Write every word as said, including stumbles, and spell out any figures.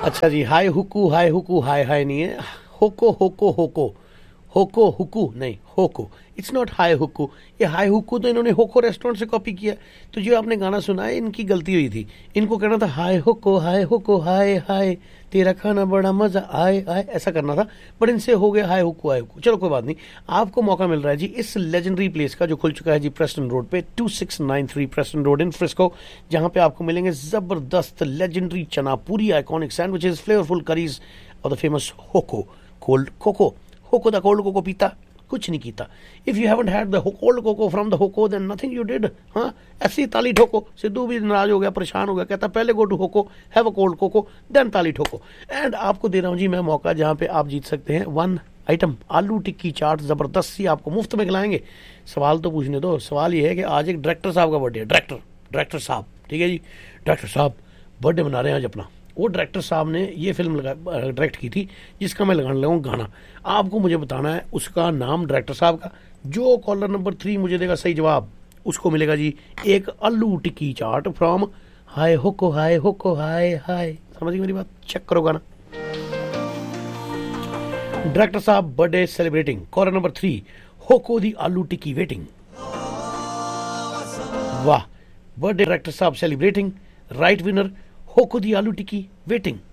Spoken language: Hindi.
अच्छा जी, हाय हुकू हाय हुकू हाय हाय नहीं है, होको होको होको, होको हुकू नहीं, होको। इट्स नॉट हाय हुकू। ये हाय हुकू तो इन्होंने होको रेस्टोरेंट से कॉपी किया। तो जो आपने गाना सुना है, इनकी गलती हुई थी। इनको कहना था हाय हुको हाय हुको हाय हाय, तेरा खाना बड़ा मजा आए आए, ऐसा करना था। बट इनसे हो गया हाय हुकू हाय हुकू। चलो कोई बात नहीं, आपको मौका मिल रहा है जी इस लेजेंडरी प्लेस का जो खुल चुका है जी प्रेस्टन रोड पे, to six nine three Preston road in Frisco, जहां पे आपको मिलेंगे जबरदस्त लेजेंडरी चना पूरी, आइकॉनिक सैंडविचेस, फ्लेवरफुल करीज और the famous होको cold cocoa. होको the cold cocoa पीता कुछ नहीं कीता। If you haven't had the cold cocoa from the होको then nothing you did. हाँ, ऐसी ताली ठोको। सिद्धू भी नाराज हो गया, परेशान हो गया, कहता पहले go to होको, have a cold cocoa, then ताली ठोको। एंड आपको दे रहा हूं जी मैं मौका जहां पे आप जीत सकते हैं वन आइटम आलू टिक्की चाट, जबरदस्त सी आपको मुफ्त में खिलाएंगे। सवाल तो पूछने दो। सवाल ये है कि आज एक डायरेक्टर साहब का बर्थडे है। डायरेक्टर डायरेक्टर साहब, ठीक है जी, डायरेक्टर साहब बर्थडे मना रहे हैं आज अपना। वो डायरेक्टर साहब ने ये फिल्म लगा डायरेक्ट की थी जिसका मैं लगाने लगा गाना। आपको मुझे बताना है उसका नाम डायरेक्टर साहब का। जो कॉलर नंबर थ्री मुझे देगा सही जवाब, उसको मिलेगा जी एक आलू टिक्की चाट फ्रॉम हाय होको हाय होको हाय हाय। समझ गई मेरी बात? चेक करो गाना। डायरेक्टर साहब birthday celebrating, collar number three, होको दी आलू टिक्की वेटिंग। वाह, बर्थडे डायरेक्टर साहब सेलिब्रेटिंग, राइट विनर होको दी आलू टिक्की वेटिंग।